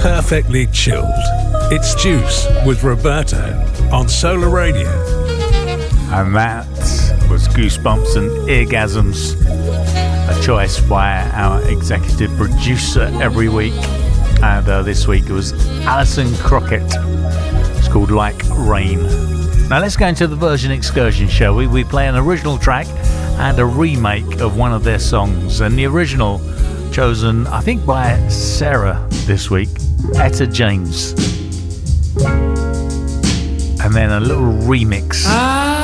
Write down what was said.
perfectly chilled. It's Juice with Roberto on Solar Radio. And that was Goosebumps and Eargasms, a choice by our executive producer every week. And this week it was Alison Crockett. It's called Like Rain. Now let's go into the version excursion, shall we? We play an original track and a remake of one of their songs. And the original, chosen I think by Sarah this week, Etta James. And then a little remix